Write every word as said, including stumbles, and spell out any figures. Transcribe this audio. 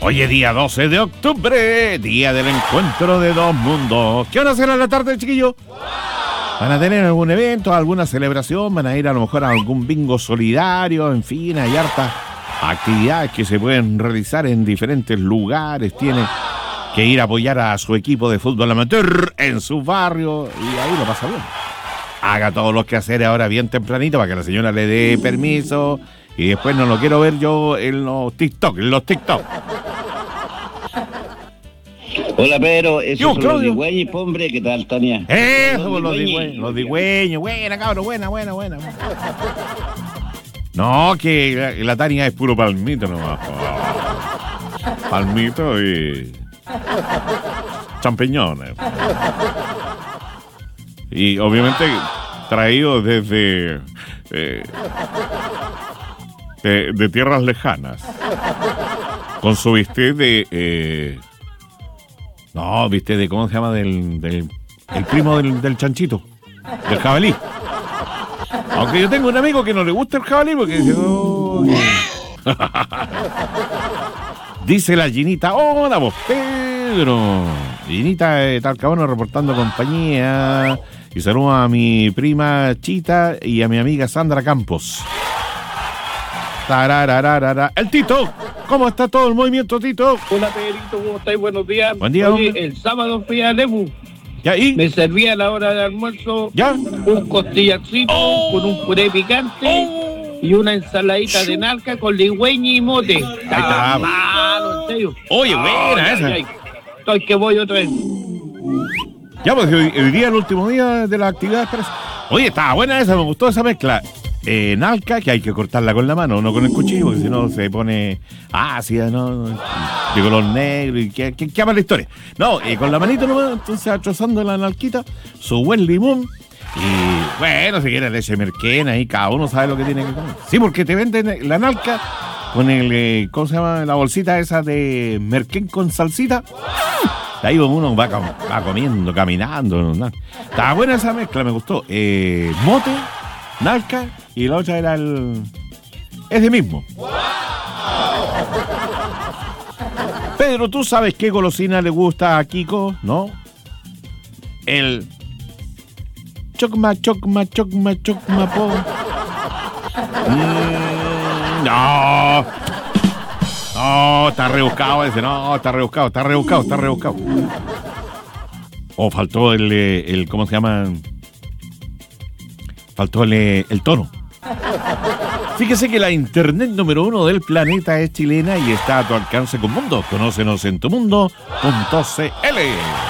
Hoy es día doce de octubre, día del encuentro de dos mundos. ¿Qué van a hacer a la tarde, chiquillos? ¿Van a tener algún evento, alguna celebración? ¿Van a ir a lo mejor a algún bingo solidario? En fin, hay hartas actividades que se pueden realizar en diferentes lugares. Tiene que ir a apoyar a su equipo de fútbol amateur en su barrio y ahí lo pasa bien. Haga todos los quehaceres ahora bien tempranito para que la señora le dé permiso y después no lo quiero ver yo en los TikTok, en los TikTok. Hola Pedro, esos Yo, son los digüeños, hombre, ¿qué tal, Tania? Eso, los digüeños, los digüeños, buena cabrón, buena, buena, buena. No, que la, la Tania es puro palmito nomás. Oh. Palmito y champiñones. Y obviamente traído desde eh, de, de tierras lejanas. Con su bistec de... Eh, no, bistec de... ¿Cómo se llama? Del, del el primo del, del chanchito. Del jabalí. Aunque yo tengo un amigo que no le gusta el jabalí porque dice... Oh, dice la Ginita, hola vos, Pedro. Ginita de Talcahuano reportando compañía. Y saludo a mi prima Chita y a mi amiga Sandra Campos. Tararararara. El Tito, ¿cómo está todo el movimiento, Tito? Hola, Pedrito, ¿cómo estáis? Buenos días. Buen día, Oye, hombre. el sábado fui a Lebu. ¿Ya ahí? Me serví a la hora de almuerzo ¿Ya? un costillacito Oh. con un puré picante Oh. y una ensaladita de narca con ligüeña y mote. Ahí está. Malo, en serio. Oye, buena Ay, esa. ay, ay. Estoy que voy otra vez. Ya, pues hoy, hoy día, el último día de la actividad. Oye, estaba buena esa, me gustó esa mezcla. Eh, nalca, que hay que cortarla con la mano, no con el cuchillo, porque si no se pone ácida, ¿no? De color negro y que, que, que ama la historia. No, eh, con la manito nomás, entonces atrozando la nalquita, su buen limón. Y bueno, si quiere leche merquena ahí, cada uno sabe lo que tiene que comer. Sí, porque te venden la nalca con el, eh, ¿cómo se llama? La bolsita esa de merquén con salsita. Ahí uno va, va comiendo, caminando. ¿No? Estaba buena esa mezcla, me gustó. Eh, mote, nalca y la otra era el... ese mismo. Pedro, ¿tú sabes qué golosina le gusta a Kiko? ¿No? El... Chocma, chocma, chocma, chocma, po. Mm, no. No, está rebuscado ese, no, está rebuscado, está rebuscado, está rebuscado. O faltó el, el, ¿cómo se llama? Faltó el, el tono. Fíjese que la internet número uno del planeta es chilena y está a tu alcance con Mundo. Conócenos en tu mundo punto c l.